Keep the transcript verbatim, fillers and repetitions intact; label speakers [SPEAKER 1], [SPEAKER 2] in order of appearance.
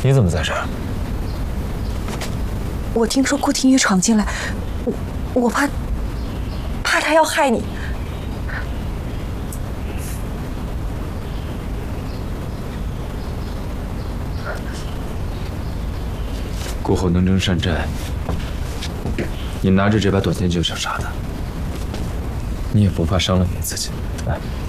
[SPEAKER 1] 你怎么在这儿？
[SPEAKER 2] 我听说顾廷宇闯进来，我我怕怕他要害你。
[SPEAKER 1] 顾后能征善战，你拿着这把短剑就是要杀他，你也不怕伤了你自己？来。